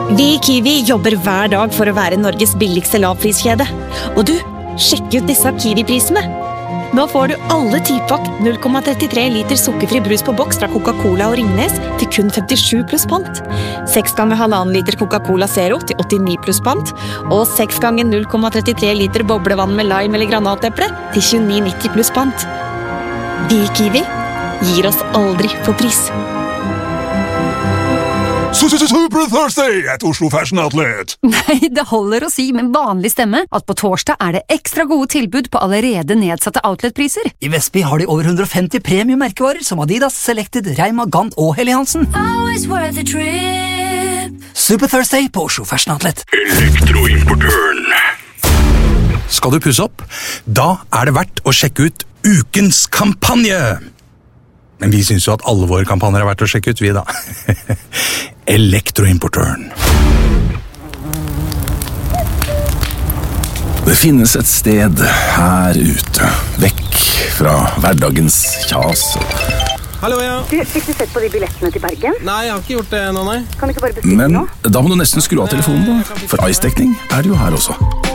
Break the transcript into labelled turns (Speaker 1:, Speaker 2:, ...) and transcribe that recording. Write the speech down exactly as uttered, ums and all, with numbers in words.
Speaker 1: Vi i Kiwi jobber hver dag for å være Norges billigste lavpriskjede. Og du, sjekk ut disse Kiwi-prisene. Nå får du alle tipakk null komma trettitre liter sukkerfri brus på boks fra Coca-Cola og Ringnes til kun femtisju pluss pant. seks ganger halvannen liter Coca-Cola Zero til åttini pluss pant. Og seks ganger null komma trettitre liter boblevann med lime eller granateple til tjueni nitti pluss pant. Vi i Kiwi gir oss aldri for pris.
Speaker 2: Super Thursday at Oslo Fashion Outlet.
Speaker 3: Nei, det holder å si med vanlig stemme at på torsdag er det ekstra gode tilbud på allerede nedsatte outletpriser.
Speaker 4: I Vestby har de over hundre og femti premium-merkevarer som Adidas, Selected, Reima, Gant og Helly Hansen. Super Thursday på Oslo Fashion Outlet.
Speaker 2: Elektroimportøren.
Speaker 5: Skal du pusse opp? Da er det verdt å sjekke ut ukens kampanje. Men vi synes jo at alle våre kampanjer er verdt å sjekke ut, vi da. Elektroimportøren.
Speaker 6: Det finnes et sted her ute, vekk fra hverdagens kjas.
Speaker 7: Hallo, ja.
Speaker 8: Du, fikk du sett på de billettene til Bergen?
Speaker 7: Nei, jeg har ikke gjort det ennå, nei.
Speaker 8: Kan du ikke bare bestille
Speaker 6: Men
Speaker 8: nå?
Speaker 6: da må du nesten skru av telefonen, da. For ice-dekning er det jo her også.